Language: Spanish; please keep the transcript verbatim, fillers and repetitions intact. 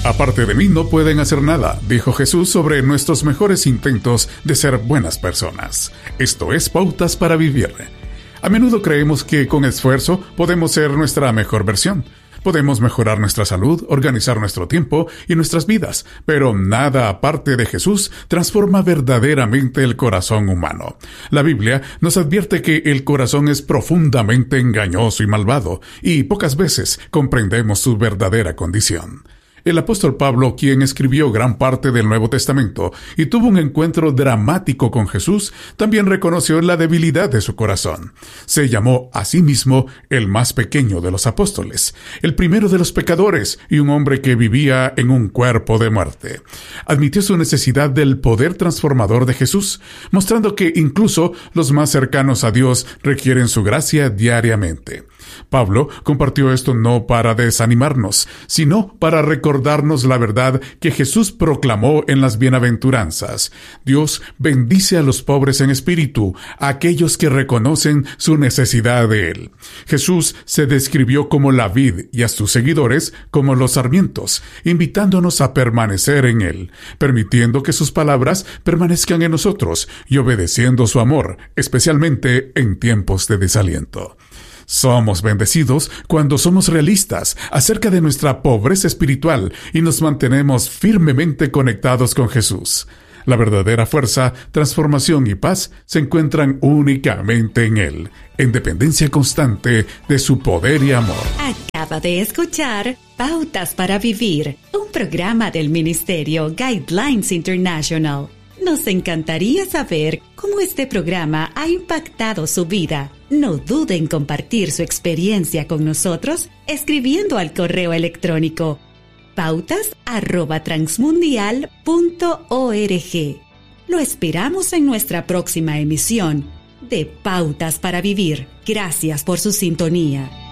Aparte de mí no pueden hacer nada, dijo Jesús sobre nuestros mejores intentos de ser buenas personas. Esto es Pautas para Vivir. A menudo creemos que con esfuerzo podemos ser nuestra mejor versión. Podemos mejorar nuestra salud, organizar nuestro tiempo y nuestras vidas, pero nada aparte de Jesús transforma verdaderamente el corazón humano. La Biblia nos advierte que el corazón es profundamente engañoso y malvado, y pocas veces comprendemos su verdadera condición. El apóstol Pablo, quien escribió gran parte del Nuevo Testamento y tuvo un encuentro dramático con Jesús, también reconoció la debilidad de su corazón. Se llamó a sí mismo el más pequeño de los apóstoles, el primero de los pecadores y un hombre que vivía en un cuerpo de muerte. Admitió su necesidad del poder transformador de Jesús, mostrando que incluso los más cercanos a Dios requieren su gracia diariamente. Pablo compartió esto no para desanimarnos, sino para recordarnos la verdad que Jesús proclamó en las bienaventuranzas. Dios bendice a los pobres en espíritu, a aquellos que reconocen su necesidad de Él. Jesús se describió como la vid y a sus seguidores como los sarmientos, invitándonos a permanecer en Él, permitiendo que sus palabras permanezcan en nosotros y obedeciendo su amor, especialmente en tiempos de desaliento. Somos bendecidos cuando somos realistas acerca de nuestra pobreza espiritual y nos mantenemos firmemente conectados con Jesús. La verdadera fuerza, transformación y paz se encuentran únicamente en Él, en dependencia constante de su poder y amor. Acaba de escuchar Pautas para Vivir, un programa del Ministerio Guidelines International. Nos encantaría saber cómo este programa ha impactado su vida. No dude en compartir su experiencia con nosotros escribiendo al correo electrónico pautas arroba transmundial punto org. Lo esperamos en nuestra próxima emisión de Pautas para Vivir. Gracias por su sintonía.